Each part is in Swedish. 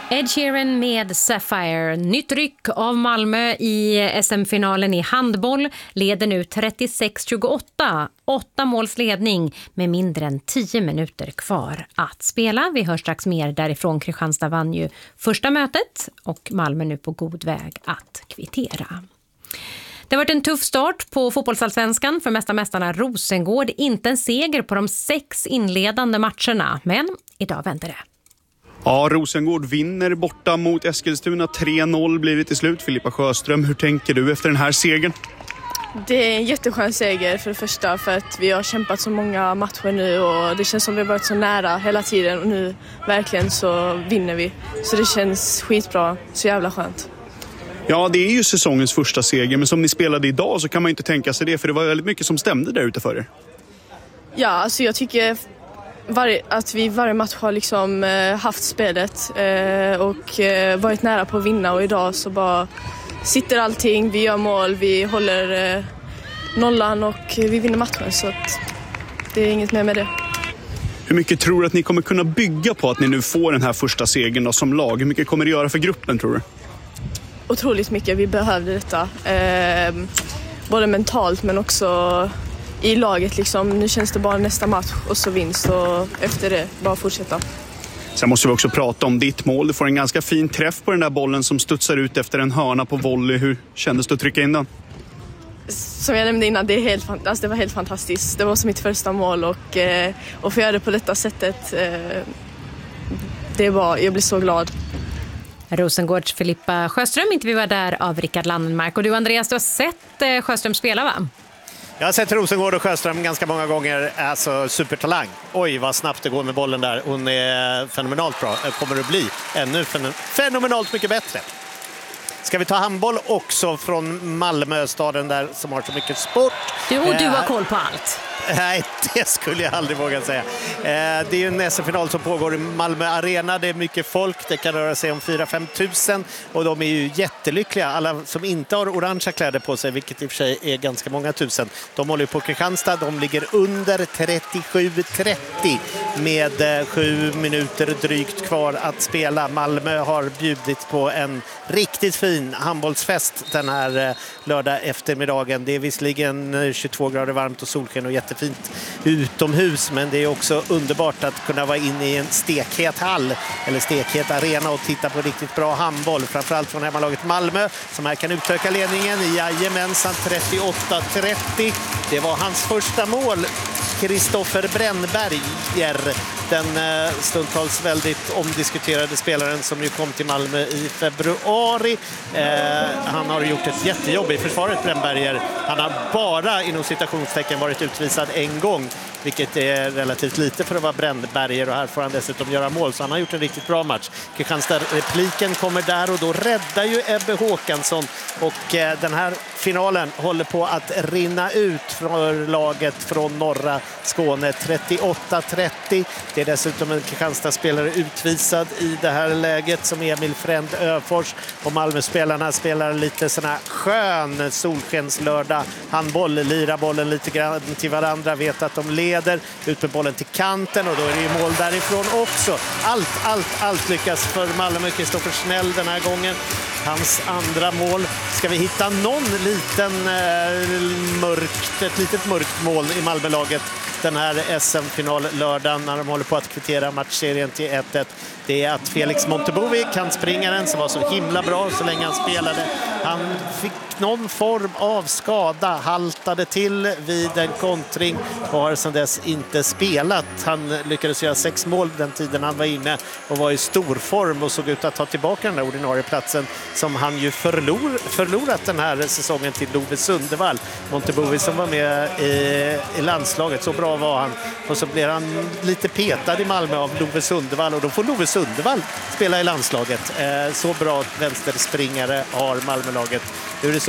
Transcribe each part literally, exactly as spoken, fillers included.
Ed Sheeran med Sapphire. Nytt ryck av Malmö i S M-finalen i handboll leder nu trettiosex tjugoåtta. Åtta måls ledning med mindre än tio minuter kvar att spela. Vi hör strax mer därifrån. Kristianstad vann ju första mötet och Malmö nu på god väg att kvittera. Det har varit en tuff start på fotbollsallsvenskan för mästarmästarna Rosengård. Inte en seger på de sex inledande matcherna, men idag vänder det. Ja, Rosengård vinner borta mot Eskilstuna. tre noll blir det till slut. Filippa Sjöström, hur tänker du efter den här segern? Det är en jätteskön seger för det första, för att vi har kämpat så många matcher nu och det känns som vi har varit så nära hela tiden och nu verkligen så vinner vi. Så det känns skitbra, så jävla skönt. Ja, det är ju säsongens första seger, men som ni spelade idag så kan man ju inte tänka sig det, för det var väldigt mycket som stämde där ute för er. Ja, alltså jag tycker varje, att vi varje match har liksom eh, haft spelet eh, och eh, varit nära på att vinna, och idag så bara sitter allting, vi gör mål, vi håller eh, nollan och vi vinner matchen, så att det är inget mer med det. Hur mycket tror du att ni kommer kunna bygga på att ni nu får den här första segern då, som lag? Hur mycket kommer det göra för gruppen, tror du? Otroligt mycket, vi behövde detta. Eh, både mentalt men också i laget liksom. Nu känns det bara nästa match och så vinst, och efter det bara fortsätta. Sen måste vi också prata om ditt mål. Du får en ganska fin träff på den där bollen som studsar ut efter en hörna på volley. Hur kändes det att trycka in den? Som jag nämnde innan, det, är helt, alltså det var helt fantastiskt. Det var som mitt första mål, och, eh, och få göra det på detta sättet, eh, det var, jag blir så glad. Rosengårds Filippa Sjöström intervjuad där av Rickard Landenmark. Och du, Andreas, du har sett eh, Sjöström spela, va? Jag har sett Rosengård och Sjöström ganska många gånger. Alltså supertalang. Oj, vad snabbt det går med bollen där. Hon är fenomenalt bra. Kommer att bli ännu fenomenalt mycket bättre. Ska vi ta handboll också från Malmö, staden där som har så mycket sport. Du, och du har koll på allt. Nej, det skulle jag aldrig våga säga. Det är ju en S M-final som pågår i Malmö Arena. Det är mycket folk, det kan röra sig om fyra till fem tusen. Och de är ju jättelyckliga. Alla som inte har orangea kläder på sig, vilket i och för sig är ganska många tusen. De håller på Kristianstad, de ligger under trettiosju trettio med sju minuter drygt kvar att spela. Malmö har bjudit på en riktigt fin handbollsfest den här lördag eftermiddagen. Det är visserligen tjugotvå grader varmt och solsken och jättefint utomhus, men det är också underbart att kunna vara inne i en stekhet hall eller stekhet arena och titta på riktigt bra handboll, framförallt från hemmalaget Malmö som här kan utöka ledningen i jajamensan trettioåtta trettio. Det var hans första mål, Kristoffer Brännberger, den stundtals väldigt omdiskuterade spelaren som ju kom till Malmö i februari. Eh, han har gjort ett jättejobb i försvaret, Brännberger. Han har bara inom citationstecken varit utvisad en gång, vilket är relativt lite för att vara Brännberger, och här får han dessutom göra mål, så han har gjort en riktigt bra match. Kristianstad-repliken kommer där och då räddar ju Ebbe Håkansson, och eh, den här finalen håller på att rinna ut för laget från norra Skåne. trettioåtta trettio. Det är dessutom en Kristianstad-spelare utvisad i det här läget som Emil Fränd Öfors, och Malmö-spelarna spelar lite sån här skön solskenslördag handboll, lira bollen lite grann till varandra, vet att de leder, ut med bollen till kanten, och då är det ju mål därifrån också. Allt, allt, allt lyckas för Malmö. Kristoffer Snell den här gången, hans andra mål. Ska vi hitta någon liten eh, mörkt, ett litet mörkt mål i Malmölaget den här S M-final-lördagen när de håller på att kvittera matchserien till ett ett? Det är att Felix Montebovi kan springa den, som var så himla bra så länge han spelade. Han fick någon form av skada, haltade till vid en kontring och har sedan dess inte spelat. Han lyckades göra sex mål den tiden han var inne och var i stor form och såg ut att ta tillbaka den där ordinarie platsen som han ju förlor, förlorat den här säsongen till Love Sundevall. Montebovi som var med i, i landslaget, så bra var han. Och så blir han lite petad i Malmö av Love Sundevall, och då får Love Sundevall spela i landslaget. Eh, så bra vänsterspringare har Malmölaget. Nu är det så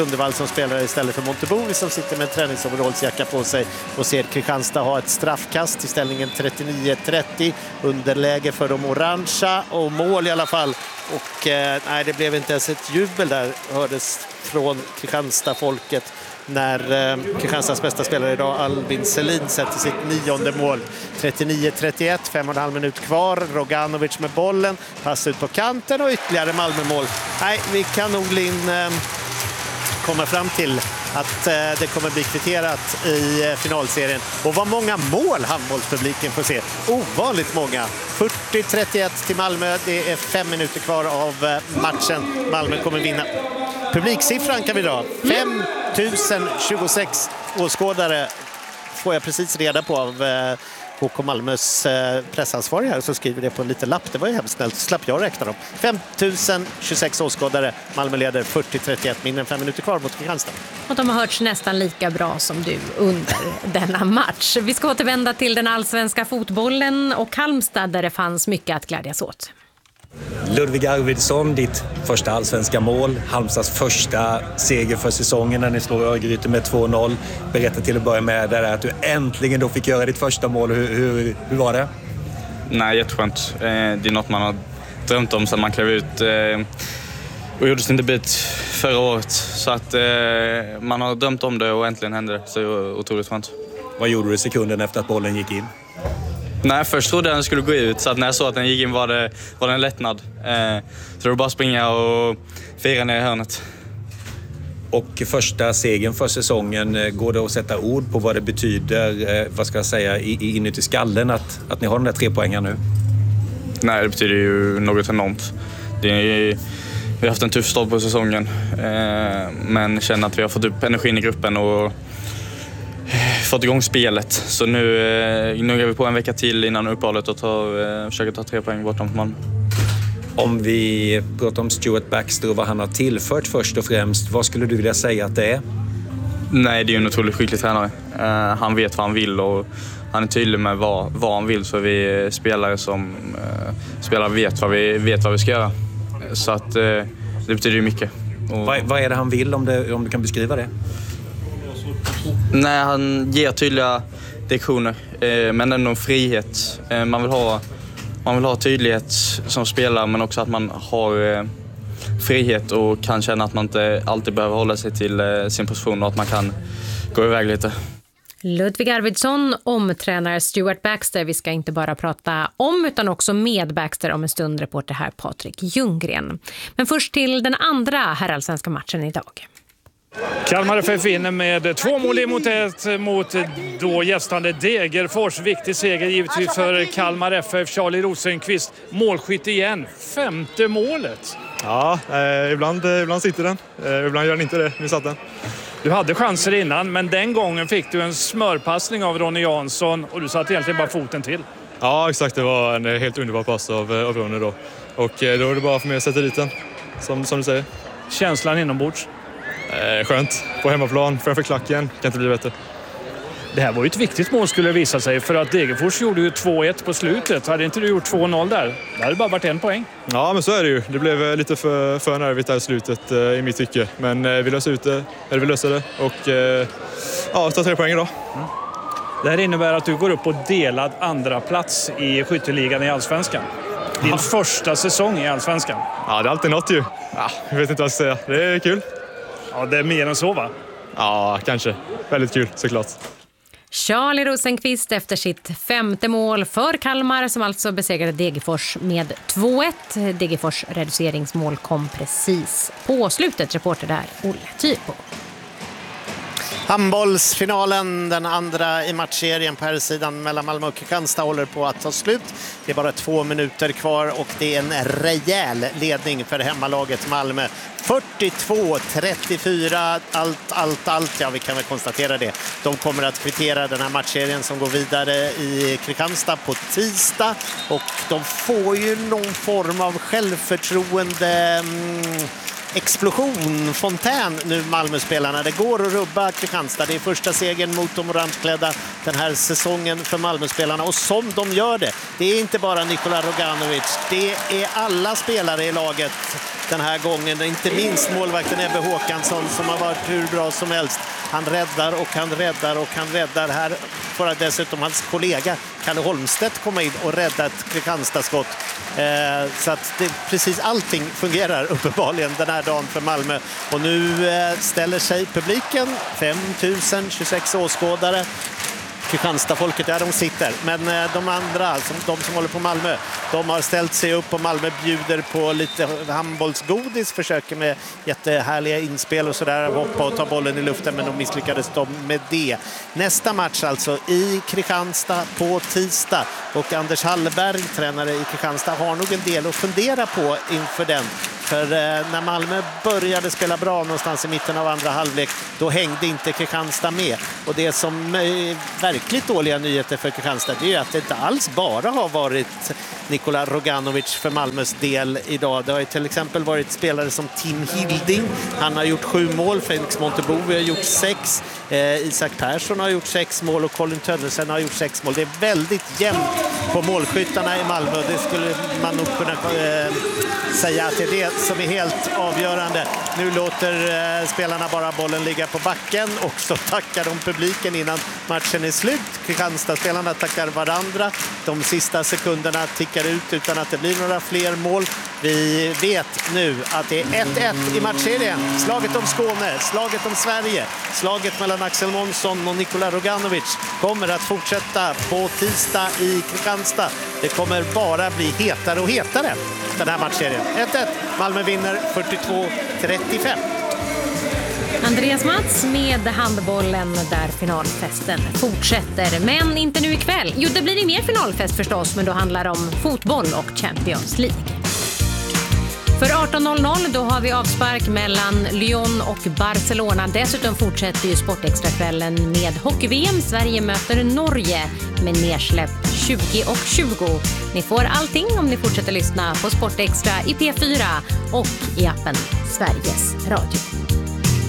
Sundevall som spelar istället för Montebovi som sitter med en träningsoverallsjacka på sig och ser Kristianstad ha ett straffkast i ställningen trettionio trettio. Underläge för de orangea och mål i alla fall. Och eh, nej, det blev inte ens ett jubel där, hördes från Kristianstad-folket när eh, Kristianstads bästa spelare idag, Albin Selin, sätter sitt nionde mål. trettionio trettioett, fem och en halv minut kvar. Roganovic med bollen, pass ut på kanten och ytterligare Malmö-mål. Nej, vi kan nog Linn eh, komma fram till att eh, det kommer bli kvitterat i eh, finalserien. Och vad många mål handbollspubliken får se. Ovanligt många. fyrtio trettioett till Malmö. Det är fem minuter kvar av eh, matchen. Malmö kommer vinna. Publiksiffran kan vi dra. fem tusen tjugosex åskådare får jag precis reda på av eh, H K Malmös eh, pressansvarig här, så skriver det på en liten lapp. Det var ju hemskt snällt, slapp jag räkna dem. fem tusen tjugosex åskådare. Malmö leder fyrtio trettioett, mindre än fem minuter kvar mot Kristianstad. Och de har hörts nästan lika bra som du under denna match. Vi ska återvända till den allsvenska fotbollen och Halmstad där det fanns mycket att glädjas åt. Ludvig Arvidsson, ditt första allsvenska mål, Halmstads första seger för säsongen när ni slår Örgryte med två noll. Berätta till att börja med där att du äntligen då fick göra ditt första mål. Hur, hur, hur var det? Nej, jätteskönt. Det är något man har drömt om sedan man klev ut och gjorde sin debut förra året. Så att man har drömt om det och äntligen hände det. Så det var otroligt skönt. Vad gjorde du sekunden efter att bollen gick in? Nej, först trodde jag att den skulle gå ut, så att när jag såg att den gick in var det, var det en lättnad. Eh, så det var bara att springa och fira ner i hörnet. Och första segern för säsongen, går det att sätta ord på vad det betyder, eh, vad ska jag säga, inuti skallen att, att ni har de där tre poängen nu? Nej, det betyder ju något enormt. Det är, vi har haft en tuff start på säsongen, eh, men känner att vi har fått upp energin i gruppen och fått igång spelet. Så nu, nu är vi på en vecka till innan uppehållet och tar, försöker ta tre poäng bortom Malmö. Om vi pratar om Stuart Baxter och vad han har tillfört först och främst, vad skulle du vilja säga att det är? Nej, det är ju en otroligt skicklig tränare. Uh, han vet vad han vill och han är tydlig med vad, vad han vill, så vi spelare som uh, spelar vet vad, vi, vet vad vi ska göra. Så att, uh, det betyder ju mycket. Och vad, vad är det han vill, om, det, om du kan beskriva det? Nej, han ger tydliga direktioner, eh, men ändå en frihet. Eh, man, vill ha, man vill ha tydlighet som spelare, men också att man har eh, frihet och kan känna att man inte alltid behöver hålla sig till eh, sin position och att man kan gå iväg lite. Ludvig Arvidsson omtränar Stuart Baxter. Vi ska inte bara prata om utan också med Baxter om en stund, reporter här Patrik Ljunggren. Men först till den andra herrallsvenska matchen idag. Kalmar F F vinner med två mål emot ett mot då gästande Degerfors. Viktig seger givetvis för Kalmar F F. Charlie Rosenqvist, målskytt igen. Femte målet. Ja, eh, ibland, eh, ibland sitter den. Eh, ibland gör den inte det. Nu satt den. Du hade chanser innan, men den gången fick du en smörpassning av Ronny Jansson och du satt egentligen bara foten till. Ja, exakt. Det var en helt underbar pass av, av Ronny då. Och eh, då är det bara för mig att sätta dit den, som, som du säger. Känslan inombords? Eh, skönt. På hemmaplan, framför klacken. Kan inte bli bättre. Det här var ju ett viktigt mål skulle det visa sig, för att Degerfors gjorde ju två ett på slutet. Hade inte du gjort två noll där? Det hade bara varit en poäng. Ja, men så är det ju. Det blev lite för, för nervigt där i slutet eh, i mitt tycke. Men eh, vi löser ut det, eller vi löser det. Och eh, ja, tar tre poäng idag. Mm. Det här innebär att du går upp på delad andra plats i skytteligan i Allsvenskan. Din ja. första säsong i Allsvenskan. Ja, det är alltid något ju. Ja, jag vet inte vad jag ska säga. Det är kul. Ja, det är mer än så, va? Ja, kanske. Väldigt kul, såklart. Charlie Rosenqvist efter sitt femte mål för Kalmar, som alltså besegrade Degerfors med två ett. Degerfors reduceringsmål kom precis på slutet. Reporter där, Olle Typo. Handbollsfinalen, den andra i matchserien på här sidan mellan Malmö och Kristianstad, håller på att ta slut. Det är bara två minuter kvar och det är en rejäl ledning för hemmalaget Malmö. fyrtiotvå trettiofyra, allt, allt, allt. Ja, vi kan väl konstatera det. De kommer att kvittera den här matchserien som går vidare i Kristianstad på tisdag. Och de får ju någon form av självförtroende... Mm, explosion, fontän nu Malmöspelarna. Det går att rubba Kristianstad. Det är första segern mot de orangeklädda den här säsongen för Malmöspelarna. Och som de gör det, det är inte bara Nikola Roganovic. Det är alla spelare i laget den här gången. Inte minst målvakten Ebbe Håkansson som har varit hur bra som helst. Han räddar och han räddar och han räddar. Här får att dessutom hans kollega Kalle Holmstedt komma in och rädda ett Kristianstad-skott. Eh, så att det, precis allting fungerar uppenbarligen den här dagen för Malmö. Och nu eh, ställer sig publiken, fem tusen tjugosex åskådare. Kristianstad-folket, där de sitter. Men eh, de andra, som, de som håller på Malmö, de har ställt sig upp och Malmö bjuder på lite handbollsgodis, försöker med jättehärliga inspel och sådär, hoppa och ta bollen i luften, men de misslyckades de med det. Nästa match alltså i Kristianstad på tisdag, och Anders Hallberg, tränare i Kristianstad, har nog en del att fundera på inför den. För eh, när Malmö började spela bra någonstans i mitten av andra halvlek, då hängde inte Kristianstad med. Och det som är verkligt dåliga nyheter för Kristianstad, det är att det inte alls bara har varit Nikola Roganovic för Malmös del idag. Det har ju till exempel varit spelare som Tim Hilding. Han har gjort sju mål, Felix Montebo har gjort sex. Eh, Isak Persson har gjort sex mål och Colin Tönnesen har gjort sex mål. Det är väldigt jämnt på målskyttarna i Malmö. Det skulle man nog kunna eh, säga att det är det som är helt avgörande. Nu låter eh, spelarna bara bollen ligga på backen, och så tackar de publiken innan matchen är slut. Kristianstad-spelarna tackar varandra. De sista sekunderna tickar ut utan att det blir några fler mål. Vi vet nu att det är ett ett i matchserien. Slaget om Skåne, slaget om Sverige, slaget mellan Axel Månsson och Nikola Roganovic kommer att fortsätta på tisdag i Kristianstad. Det kommer bara bli hetare och hetare den här matchserien. ett ett. Malmö vinner fyrtiotvå trettiofem. Andreas Mats med handbollen där finalfesten fortsätter. Men inte nu ikväll. Jo, det blir ju mer finalfest förstås, men då handlar det om fotboll och Champions League. För arton noll noll då har vi avspark mellan Lyon och Barcelona. Dessutom fortsätter ju Sportextra-kvällen med hockey-V M. Sverige möter Norge med nedsläpp tjugo och tjugo. Ni får allting om ni fortsätter lyssna på Sportextra i P fyra och i appen Sveriges Radio.